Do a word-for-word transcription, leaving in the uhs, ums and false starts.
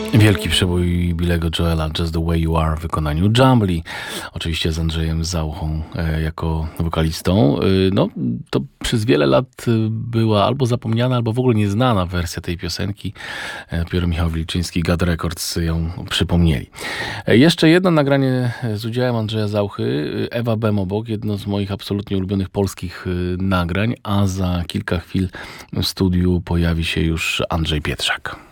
Wielki przebój Billego Joela Just the Way You Are w wykonaniu Jumbly. Oczywiście z Andrzejem Zauchą e, jako wokalistą. E, no, to przez wiele lat była albo zapomniana, albo w ogóle nieznana wersja tej piosenki. E, dopiero Michał Wilczyński, God Records ją przypomnieli. E, jeszcze jedno nagranie z udziałem Andrzeja Zauchy. Ewa Bemobok, jedno z moich absolutnie ulubionych polskich e, nagrań, a za kilka chwil w studiu pojawi się już Andrzej Pietrzak.